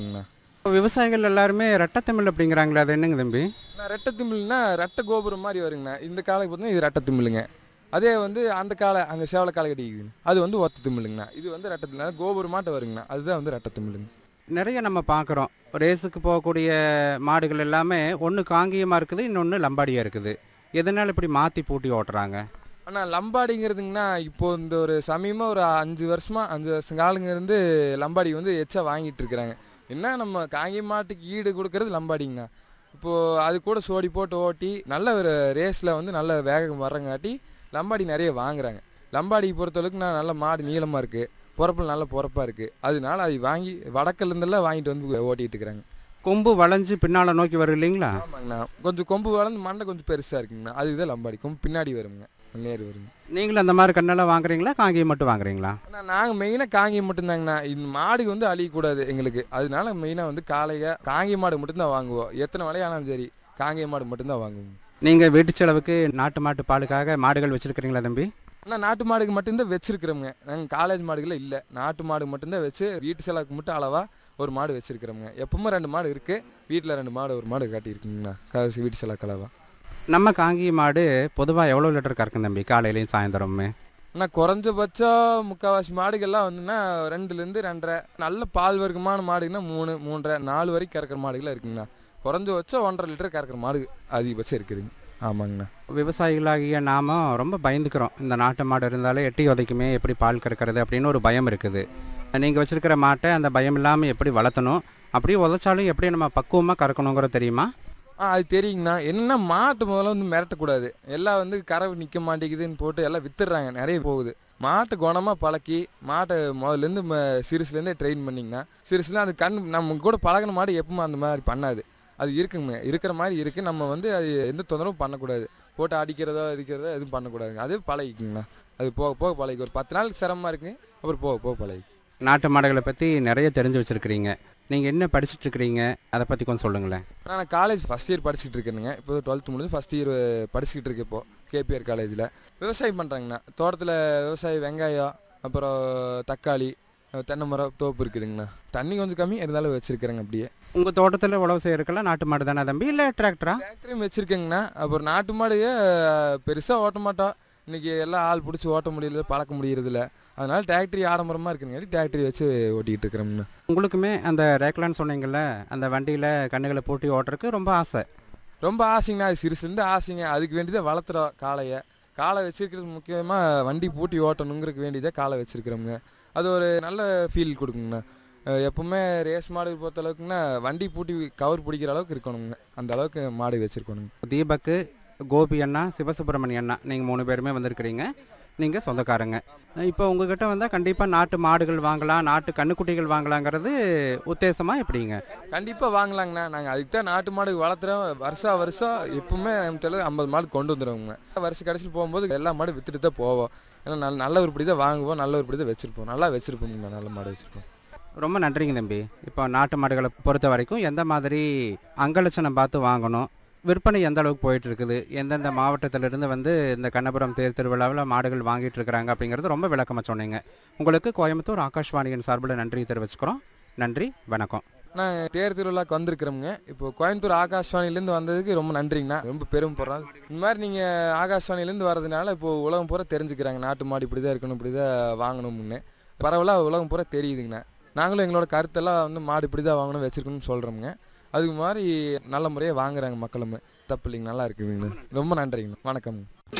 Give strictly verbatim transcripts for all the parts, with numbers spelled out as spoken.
விவசாயிகள் எல்லாருமே ரெட்டத்தமிழ் அப்படிங்கிறாங்களே, அது என்னங்க தம்பி? நான் ரெட்டத்திமிழ்னா ரெட்டை கோபுரம் மாதிரி வருங்கண்ணா. இந்த காலைக்கு பார்த்தீங்கன்னா இது ரெட்டத்திமிழுங்க. அதே வந்து அந்த காலை அங்கே சேவலை காலை கட்டிக்குதுங்க, அது வந்து ஒத்த திமிழுங்கண்ணா. இது வந்து ரெட்டத்திமிழ் கோபுரமாட்ட வருங்கண்ணா, அதுதான் வந்து ரெட்டத்திமிழுங்க. நிறைய நம்ம பார்க்குறோம், ரேஸுக்கு போகக்கூடிய மாடுகள் எல்லாமே ஒன்று காங்கேயமாக இருக்குது, இன்னொன்று லம்பாடியாக இருக்குது. எதனால் இப்படி மாற்றி பூட்டி ஓட்டுறாங்க? ஆனால் லம்பாடிங்கிறதுங்கண்ணா, இப்போது இந்த ஒரு சமயமாக ஒரு அஞ்சு வருஷமாக அஞ்சு வருஷம் காலங்க இருந்து லம்பாடி வந்து எச்சா வாங்கிட்டு இருக்கிறாங்க. என்ன நம்ம காங்கேய மாட்டுக்கு ஈடு கொடுக்கறது லம்பாடிங்கண்ணா. இப்போது அது கூட சோடி போட்டு ஓட்டி நல்ல ஒரு ரேஸில் வந்து நல்ல வேகம் வர்றங்காட்டி லம்பாடி நிறைய வாங்குறாங்க. லம்பாடிக்கு பொறுத்தளவுக்கு நான் நல்ல மாடு நீளமாக இருக்குது, பொறப்பில் நல்ல பொறப்பாக இருக்குது. அதனால அது வாங்கி வடக்கிலேருந்தெல்லாம் வாங்கிட்டு வந்து ஓட்டிகிட்டு இருக்கிறாங்க. கொம்பு வளைஞ்சு பின்னால் நோக்கி வரும் இல்லைங்களா? ஆமாங்கண்ணா, கொஞ்சம் கொம்பு வளர்ந்து மண்டை கொஞ்சம் பெருசாக இருக்குங்கண்ணா, அதுதான் லம்பாடி. கொம்பு பின்னாடி வருங்க, நேர் வருங்க. நீங்களும் அந்த மாதிரி கண்ணெல்லாம் வாங்குறீங்களா, காங்கேயம் மட்டும் வாங்குறீங்களா? ஆனால் நாங்கள் மெயினாக காங்கேயம் மட்டும்தாங்கண்ணா. இந்த மாடு வந்து அழியக்கூடாது எங்களுக்கு, அதனால மெயினாக வந்து காளையை காங்கேய மாடு மட்டும்தான் வாங்குவோம். எத்தனை விலையானாலும் சரி காங்கேய மாடு மட்டும்தான் வாங்குவோம். நீங்கள் வீட்டு செலவுக்கு நாட்டு மாட்டு பாலுக்காக மாடுகள் வச்சுருக்கிறீங்களா தம்பி? ஆனால் நாட்டு மாடுக்கு மட்டும்தான் வச்சுருக்கிறோங்க. நாங்கள் காலேஜ் மாடுகளே இல்லை, நாட்டு மாடு மட்டும்தான் வச்சு வீட்டு செலவுக்கு மட்டும் அளவாக ஒரு மாடு வச்சுருக்கிறோங்க. எப்பவுமே ரெண்டு மாடு இருக்குது, வீட்டில் ரெண்டு மாடு ஒரு மாடு காட்டியிருக்குங்கண்ணா, காசு வீட்டு செலவுக்கு அளவாக. நம்ம காங்கேய மாடு பொதுவாக எவ்வளோ லிட்டர் கறக்கும் தம்பி காலையிலையும் சாயந்தரமே? ஆனால் குறைஞ்சபட்சம் முக்கால்வாசி மாடுகள்லாம் வந்துன்னா ரெண்டுலேருந்து ரெண்டரை, நல்ல பால் வர்க்கமான மாடுங்கன்னா மூணு மூன்றரை நாலு வரைக்கும் கறக்கிற மாடுகள்லாம் இருக்குங்கண்ணா. குறைஞ்சபட்சம் ஒன்றரை லிட்டர் கறக்கிற மாடு அதிகபட்சம் இருக்குதுங்க. ஆமாங்கண்ணா. விவசாயிகளாகிய நாம ரொம்ப பயந்துக்கிறோம், இந்த நாட்டு மாடு இருந்தாலே எட்டி உதைக்குமே, எப்படி பால் கறக்கிறது அப்படின்னு ஒரு பயம் இருக்குது. நீங்கள் வச்சுருக்கிற மாட்டை அந்த பயம் இல்லாமல் எப்படி வளர்த்தணும், அப்படியே உதைச்சாலும் எப்படி நம்ம பக்குவமாக கறக்கணுங்கிறது தெரியுமா? ஆ அது தெரியுங்கண்ணா. என்னென்னா மாட்டு முதல்ல வந்து மிரட்டக்கூடாது. எல்லாம் வந்து கரை நிற்க மாட்டேங்குதுன்னு போட்டு எல்லாம் வித்துடுறாங்க, நிறைய போகுது. மாட்டை குணமாக பழக்கி மாட்டை முதல்லேருந்து ம சிறுசுலேருந்தே ட்ரெயின் பண்ணிங்கன்னா சிறுசுல அது கண் நம்ம கூட பழகின மாடு எப்பவுமே அந்த மாதிரி பண்ணாது. அது இருக்குங்க, இருக்கிற மாதிரி இருக்குது. நம்ம வந்து அது எந்த தொந்தரவும் பண்ணக்கூடாது, போட்டு அடிக்கிறதோ அடிக்கிறதோ எதுவும் பண்ணக்கூடாதுங்க. அது பழகிக்குங்கண்ணா, அது போக போக பழகி ஒரு பத்து நாளுக்கு சிரமமாக இருக்குங்க, அப்புறம் போக போக பழகி. நாட்டு மாடுகளை பற்றி நிறைய தெரிஞ்சு வச்சுருக்கிறீங்க. நீங்கள் என்ன படிச்சுட்டு இருக்கிறீங்க, அதை பற்றி கொஞ்சம் சொல்லுங்களேன். நான் காலேஜ் ஃபஸ்ட் இயர் படிச்சுட்டு இருக்கேனுங்க. இப்போ டுவெல்த்து முடிஞ்சு ஃபஸ்ட் இயர் படிச்சுக்கிட்டு இருக்கேன் இப்போது கேபிஆர் காலேஜில். விவசாயம் பண்ணுறாங்கண்ணா, தோட்டத்தில் விவசாயம், வெங்காயம், அப்புறம் தக்காளி, தென்னை மரம், தோப்பு இருக்குதுங்கண்ணா. தண்ணி கொஞ்சம் கம்மி இருந்தாலும் வச்சுருக்கிறேங்க. அப்படியே உங்கள் தோட்டத்தில் உழவு செய்யறதுக்கெல்லாம் நாட்டு மாடு தானே தம்பி, இல்லை டிராக்டரா? டிராக்டரையும் வச்சுருக்கேங்கண்ணா. அப்புறம் நாட்டு மாடுயே பெருசாக ஓட்ட மாட்டோம், இன்றைக்கி எல்லாம் ஆள் பிடிச்சி ஓட்ட முடியல, பழக்க முடியறதில்ல. அதனால் டிராக்டரி ஆடம்பரமாக இருக்குங்க, டிராக்டரி வச்சு ஓட்டிகிட்டு இருக்கிறோம்ண்ணா. உங்களுக்குமே அந்த ரேக்லான்னு சொன்னீங்கள்ல, அந்த வண்டியில் கண்ணுகளை பூட்டி ஓட்டுறதுக்கு ரொம்ப ஆசை? ரொம்ப ஆசைங்கண்ணா, அது சிறுசுலேருந்து ஆசைங்க. அதுக்கு வேண்டியதான் வளர்த்துறோம் காளையை. காளை வச்சுருக்கிறது முக்கியமாக வண்டி பூட்டி ஓட்டணுங்கிறதுக்கு வேண்டியதான் காளை வச்சுருக்கிறோங்க. அது ஒரு நல்ல ஃபீல் கொடுக்குங்கண்ணா. எப்போவுமே ரேஸ் மாடு பொறுத்தளவுக்குன்னா வண்டி பூட்டி கவர் பிடிக்கிற அளவுக்கு இருக்கணுங்க, அந்த அளவுக்கு மாடு வச்சுருக்கணுங்க. தீபக்கு, கோபி அண்ணா, சிவசுப்பிரமணிய அண்ணா, நீங்கள் மூணு பேருமே வந்திருக்கிறீங்க, நீங்கள் சொந்தக்காரங்க. இப்போ உங்ககிட்ட வந்தால் கண்டிப்பாக நாட்டு மாடுகள் வாங்கலாம், நாட்டு கண்ணுக்குட்டிகள் வாங்கலாங்கிறது உத்தேசமாக எப்படிங்க? கண்டிப்பாக வாங்கலாங்கண்ணா. நாங்கள் அதுக்கு தான் நாட்டு மாடு வளர்த்துறோம். வருஷம் வருஷம் எப்பவுமே நம்ம தெரியல ஐம்பது மாடு கொண்டு வந்துடுவோங்க. வருஷம் கடைசியில் போகும்போது எல்லா மாடு விற்றுட்டு தான் போவோம். ஏன்னா நல்ல நல்ல உருப்படி தான் வாங்குவோம், நல்ல உருப்படி தான் வச்சுருப்போம், நல்லா வச்சுருப்போம்ங்க, நல்ல மாடு வச்சுருப்போம். ரொம்ப நன்றிங்க தம்பி. இப்போ நாட்டு மாடுகளை பொறுத்த வரைக்கும் எந்த மாதிரி அங்கலட்சணம் பார்த்து வாங்கணும், விற்பனை எந்த அளவுக்கு போயிட்டுருக்குது, எந்தெந்த மாவட்டத்திலிருந்து வந்து இந்த கண்ணபுரம் தேர் திருவிழாவில் மாடுகள் வாங்கிட்டு இருக்கிறாங்க அப்படிங்கிறது ரொம்ப விளக்கமாக சொன்னீங்க. உங்களுக்கு கோயம்புத்தூர் ஆகாஷ்வாணியின் சார்பில் நன்றி தெரிவிச்சுக்கிறோம். நன்றி, வணக்கம். நான் தேர் திருவிழாக்கு வந்திருக்கிறோங்க. இப்போ கோயம்புத்தூர் ஆகாஷ்வாணிலேருந்து வந்ததுக்கு ரொம்ப நன்றிங்கண்ணா, ரொம்ப பெருமைப்படுறோம். இந்த மாதிரி நீங்கள் ஆகாஷ்வாணிலேருந்து வர்றதுனால இப்போது உலகம் பூரா தெரிஞ்சுக்கிறாங்க, நாட்டு மாடு இப்படி தான் இருக்கணும், இப்படி தான் வாங்கணும்னு பரவலாக உலகம் பூரா தெரியுதுங்கண்ணா. நாங்களும் எங்களோட கருத்தெல்லாம் வந்து மாடு இப்படி தான் வாங்கணும், வச்சுருக்கணும்னு சொல்கிறோமுங்க. அதுக்கு மாதிரி நல்ல முறையாக வாங்குறாங்க மக்களுமே, தப்பு இல்லைங்க, நல்லா இருக்குதுங்க. ரொம்ப நன்றிங்க, வணக்கம்.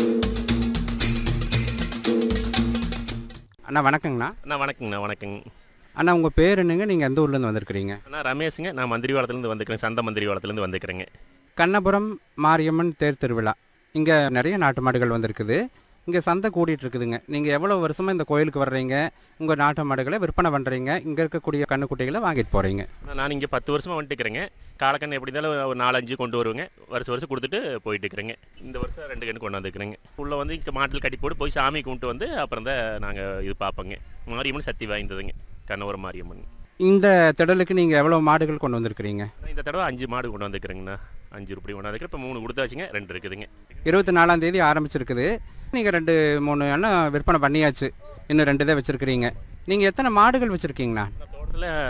அண்ணா வணக்கங்கண்ணா. அண்ணா வணக்கங்கண்ணா. வணக்கங்க அண்ணா, உங்கள் பேர் என்னங்க, நீங்கள் எந்த ஊர்லேருந்து வந்திருக்கிறீங்க? அண்ணா ரமேஷுங்க, நான் மந்திரிவாளத்துலேருந்து வந்துக்கிறேன், சந்த மந்திரிவாளத்துலேருந்து வந்துக்கிறேங்க. கண்ணபுரம் மாரியம்மன் தேர் திருவிழா, இங்கே நிறைய நாட்டு மாடுகள் வந்திருக்குது, இங்கே சந்தை கூடிட்டு இருக்குதுங்க. நீங்கள் எவ்வளோ வருஷமாக இந்த கோயிலுக்கு வர்றீங்க, உங்கள் நாட்டு மாடுகளை விற்பனை பண்ணுறீங்க, இங்கே இருக்கக்கூடிய கண்ணுக்குட்டிகளை வாங்கிட்டு போகிறீங்க? நான் இங்கே பத்து வருஷமாக வந்துட்டுக்கிறேங்க. காலக்கண்ணு எப்படி இருந்தாலும் ஒரு நாலஞ்சு கொண்டு வருவேங்க, வருஷம் வருஷம் கொடுத்துட்டு போயிட்டு இருக்கிறேங்க. இந்த வருஷம் ரெண்டு கண்ணு கொண்டு வந்துருக்குறேங்க. உள்ளே வந்து இங்கே மாட்டில் கட்டி போட்டு போய் சாமி கும்பிட்டு வந்து அப்புறம் தான் நாங்கள் இது பார்ப்போங்க. மாரியம்மன் சக்தி வாய்ந்ததுங்க, கண்ணபுரம் மாரியம்மன். இந்த திடலுக்கு நீங்கள் எவ்வளோ மாடுகள் கொண்டு வந்திருக்கிறீங்க? இந்த தடவை அஞ்சு மாடு கொண்டு வந்துருக்குறேங்கண்ணா. அஞ்சு ரூபாய் கொண்டு வந்துருக்கிறேன். இப்போ மூணு கொடுத்தாச்சுங்க, ரெண்டு இருக்குதுங்க. இருபத்தி நாலாம் தேதி ஆரம்பிச்சிருக்குது, நீங்கள் ரெண்டு மூணு அண்ணா விற்பனை பண்ணியாச்சு, இன்னும் ரெண்டு தான் வச்சுருக்கிறீங்க. நீங்கள் எத்தனை மாடுகள் வச்சுருக்கீங்கண்ணா? தோட்டத்தில்